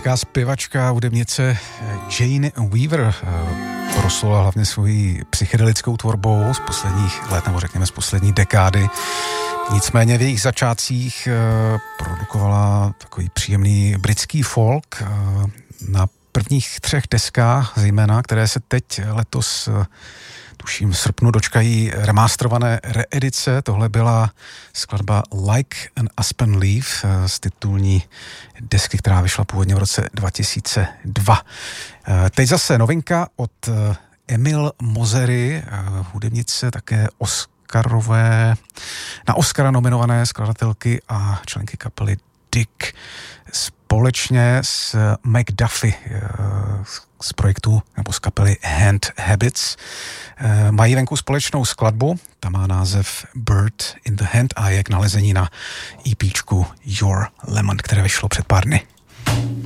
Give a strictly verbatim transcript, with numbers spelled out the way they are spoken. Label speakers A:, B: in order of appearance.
A: Britská zpěvačka, hudebnice Jane Weaver proslula hlavně svojí psychedelickou tvorbou z posledních let, nebo řekněme z poslední dekády. Nicméně v jejich začátcích produkovala takový příjemný britský folk na prvních třech deskách, zejména, které se teď letos, tuším v srpnu, dočkají remasterované reedice. Tohle byla skladba Like an Aspen Leaf z titulní desky, která vyšla původně v roce dva tisíce dva. Teď zase novinka od Emil Mosery, hudebnice také Oscarové, na Oscara nominované skladatelky a členky kapely Dick. Společně s McDuffie z projektu nebo z kapely Hand Habits mají venku společnou skladbu, ta má název Bird in the Hand a je k nalezení na EPčku Your Lemon, které vyšlo před pár dny.